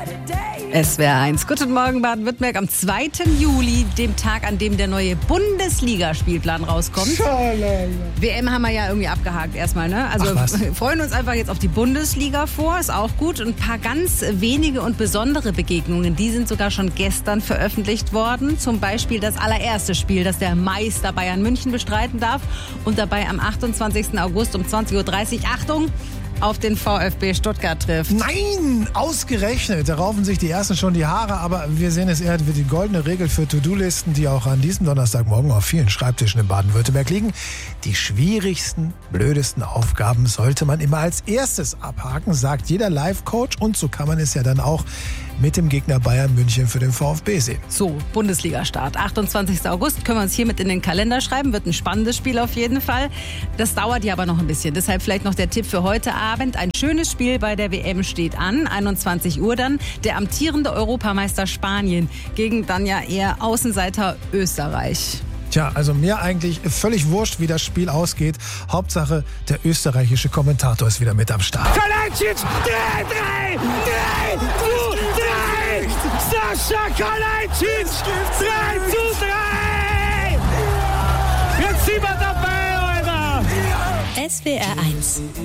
SWR 1. Guten Morgen, Baden-Württemberg. Am 2. Juli, dem Tag, an dem der neue Bundesliga-Spielplan rauskommt. Schalala. WM haben wir ja irgendwie abgehakt erstmal, ne? Also freuen uns einfach jetzt auf die Bundesliga vor, ist auch gut. Und ein paar ganz wenige und besondere Begegnungen, die sind sogar schon gestern veröffentlicht worden. Zum Beispiel das allererste Spiel, das der Meister Bayern München bestreiten darf. Und dabei am 28. August um 20.30 Uhr, Achtung, auf den VfB Stuttgart trifft. Nein, ausgerechnet. Da raufen sich die Ersten schon die Haare. Aber wir sehen es eher wie die goldene Regel für To-Do-Listen, die auch an diesem Donnerstagmorgen auf vielen Schreibtischen in Baden-Württemberg liegen. Die schwierigsten, blödesten Aufgaben sollte man immer als erstes abhaken, sagt jeder Live-Coach. Und so kann man es ja dann auch mit dem Gegner Bayern München für den VfB sehen. So, Bundesliga-Start. 28. August können wir uns hier mit in den Kalender schreiben. Wird ein spannendes Spiel auf jeden Fall. Das dauert ja aber noch ein bisschen. Deshalb vielleicht noch der Tipp für heute Abend. Ein schönes Spiel bei der WM steht an. 21 Uhr dann. Der amtierende Europameister Spanien gegen dann ja eher Außenseiter Österreich. Tja, also mir eigentlich völlig wurscht, wie das Spiel ausgeht. Hauptsache, der österreichische Kommentator ist wieder mit am Start. Kalajdzic, 3! Sascha Kalajdzic, 3:3! Jetzt sind wir dabei, Alter! SWR 1